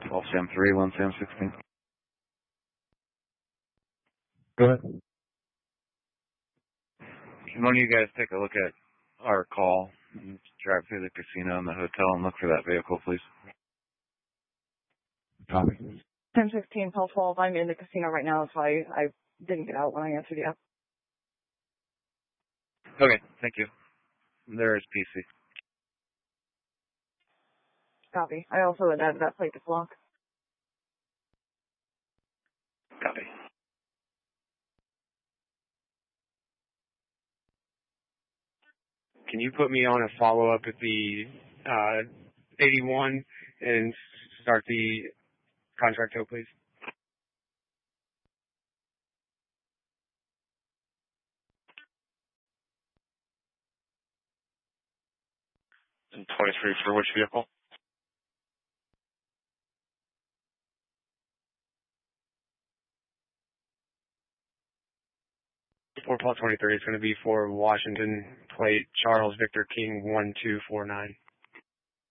12 Sam 3, 1 Sam 16. Go ahead. Can one of you guys take a look at our call and drive through the casino and the hotel and look for that vehicle, please? Copy. 10:15, Pell 12. I'm in the casino right now, so I didn't get out when I answered you. Okay, thank you. There is PC. Copy. I also would add that plate to block. Copy. Can you put me on a follow-up at the 81 and start the contract tow, please? And 23 for which vehicle? 4 Paul 23 is going to be for Washington plate Charles Victor King 1249.